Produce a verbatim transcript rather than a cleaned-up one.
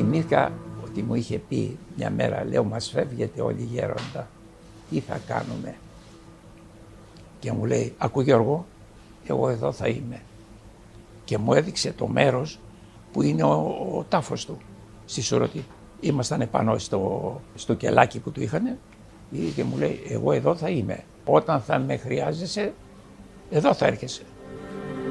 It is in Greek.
θυμήθηκα ότι μου είχε πει μια μέρα, λέω, μας φεύγετε όλοι γέροντα, τι θα κάνουμε? Και μου λέει, ακού Γιώργο, εγώ εδώ θα είμαι. Και μου έδειξε το μέρος που είναι ο, ο τάφος του, στη Σουρωτή. Ήμασταν πάνω στο, στο κελάκι που του είχανε και μου λέει, εγώ εδώ θα είμαι. Όταν θα με χρειάζεσαι, εδώ θα έρχεσαι.